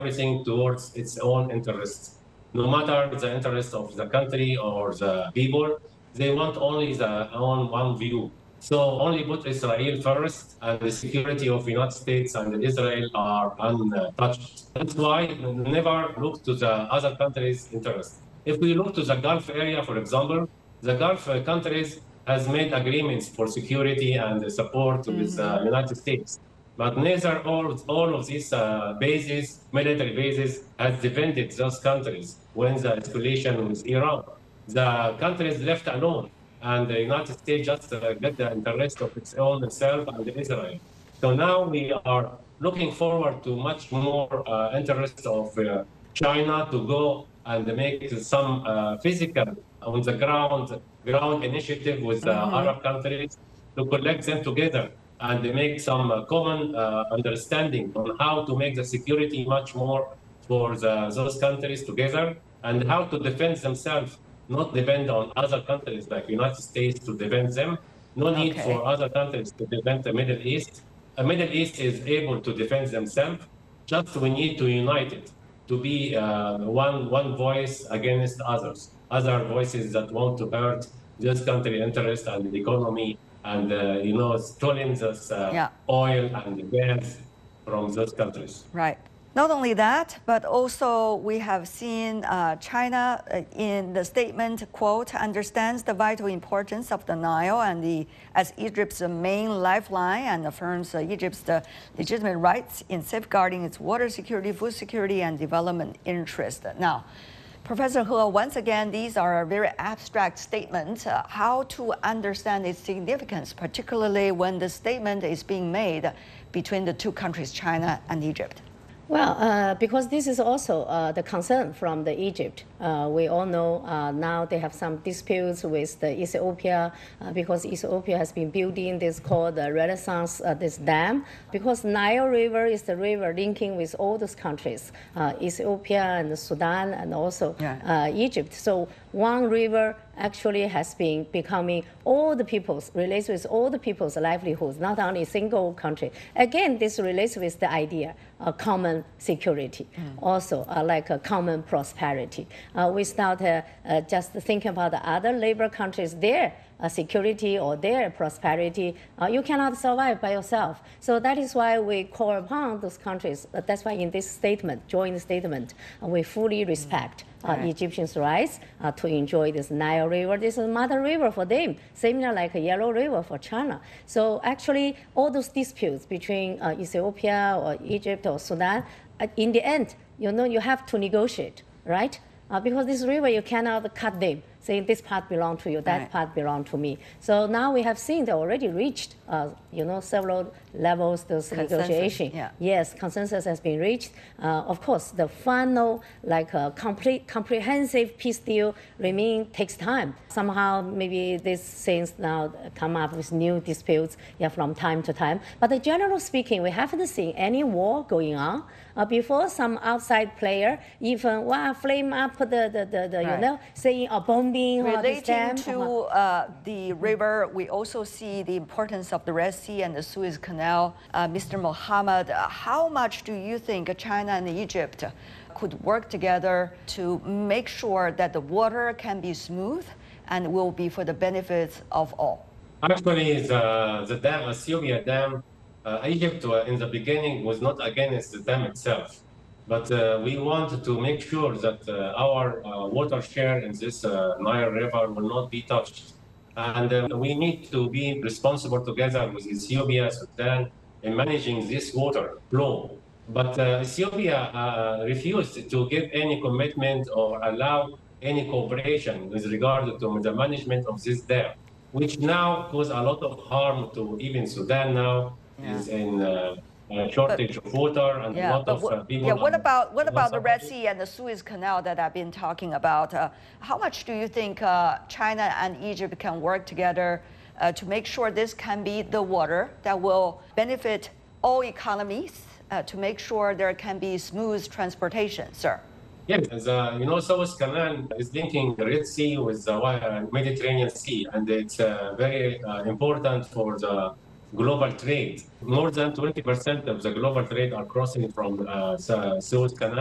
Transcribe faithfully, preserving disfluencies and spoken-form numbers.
everything towards its own interests. No matter the interest of the country or the people, they want only the own one view. So only put Israel first, and the security of the United States and Israel are untouched. That's why never look to the other countries' interest. If we look to the Gulf area, for example, the Gulf countries has made agreements for security and support mm-hmm. with the United States. But neither all, all of these uh, bases, military bases, has defended those countries when the escalation with Iran. The countries left alone, and the United States just uh, get the interest of its own self and Israel. So now we are looking forward to much more uh, interest of uh, China to go and make some uh, physical on the ground ground initiative with uh, mm-hmm. Arab countries to collect them together and make some uh, common uh, understanding on how to make the security much more for the, those countries together and how to defend themselves, not depend on other countries like United States to defend them. No need okay. for other countries to defend the Middle East. The Middle East is able to defend themselves. Just we need to unite it to be uh, one one voice against others, other voices that want to hurt this country interest and the economy and, uh, you know, stealing this uh, yeah. oil and gas from those countries. Right. Not only that, but also we have seen uh, China uh, in the statement, quote, understands the vital importance of the Nile and the as Egypt's main lifeline and affirms uh, Egypt's uh, legitimate rights in safeguarding its water security, food security, and development interest. Now, Professor He, once again, these are very abstract statements. Uh, how to understand its significance, particularly when the statement is being made between the two countries, China and Egypt? Well, uh, because this is also uh, the concern from the Egypt. Uh, we all know uh, now they have some disputes with the Ethiopia uh, because Ethiopia has been building this called the Renaissance, uh, this dam. Because Nile River is the river linking with all those countries, uh, Ethiopia and Sudan and also yeah. uh, Egypt. So one river actually has been becoming all the people's, relates with all the people's livelihoods, not only a single country. Again, this relates with the idea of common security, mm. also uh, like a common prosperity. Uh, without uh, uh, just thinking about the other labor countries, their uh, security or their prosperity, uh, you cannot survive by yourself. So that is why we call upon those countries. Uh, that's why in this statement, joint statement, uh, we fully respect mm. Uh, right. Egyptians' rights uh, to enjoy this Nile River. This is mother river for them, similar like a Yellow River for China. So actually, all those disputes between uh, Ethiopia or Egypt or Sudan, uh, in the end, you know, you have to negotiate, right? Uh, because this river, you cannot cut them, saying this part belongs to you, that right. part belongs to me. So now we have seen they already reached, uh, you know, several levels of negotiation. Yeah. Yes, consensus has been reached. Uh, of course, the final, like, uh, complete, comprehensive peace deal remain takes time. Somehow, maybe these things now come up with new disputes, yeah, from time to time. But uh, generally speaking, we haven't seen any war going on. Uh, before some outside player even well, flame up the, the, the, the right. you know, saying a bombing relating to uh, the river, we also see the importance of the Red Sea and the Suez Canal. Uh, Mister Mohammed, uh, how much do you think China and Egypt could work together to make sure that the water can be smooth and will be for the benefits of all? Actually, the, the dam, Ethiopia Dam, Uh, Egypt uh, in the beginning was not against the dam itself, but uh, we wanted to make sure that uh, our uh, water share in this uh, Nile River will not be touched. And uh, we need to be responsible together with Ethiopia, Sudan, in managing this water flow. But uh, Ethiopia uh, refused to give any commitment or allow any cooperation with regard to the management of this dam, which now caused a lot of harm to even Sudan now. Yeah. Is in uh, a shortage but, of water and yeah, a lot of uh, people. Yeah, what about what about the Red Sea and the Suez Canal that I've been talking about? Uh, how much do you think uh, China and Egypt can work together uh, to make sure this can be the water that will benefit all economies, uh, to make sure there can be smooth transportation, sir? Yes, the, you know, Suez Canal is linking the Red Sea with the Mediterranean Sea, and it's uh, very uh, important for the global trade. More than twenty percent of the global trade are crossing from uh, Suez Canal